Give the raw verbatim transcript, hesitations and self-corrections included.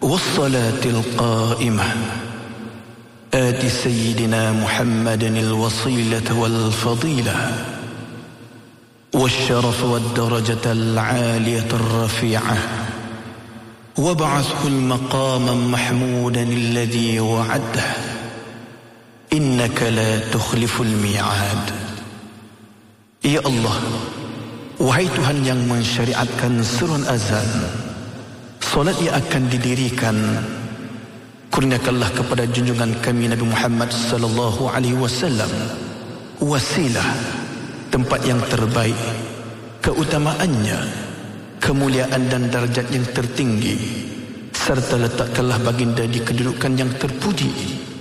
والصلاة القائمة آت سيدنا محمد الوصيلة والفضيلة والشرف والدرجة العالية الرفيعة وابعثه المقام محمودا الذي وعده إنك لا تخلف الميعاد. Ya Allah, wahai Tuhan yang mensyariatkan seruan azan, solat yang akan didirikan, kurniakanlah kepada junjungan kami Nabi Muhammad sallallahu alaihi wasallam wasilah, tempat yang terbaik, keutamaannya, kemuliaan dan darjat yang tertinggi, serta letakkanlah baginda di kedudukan yang terpuji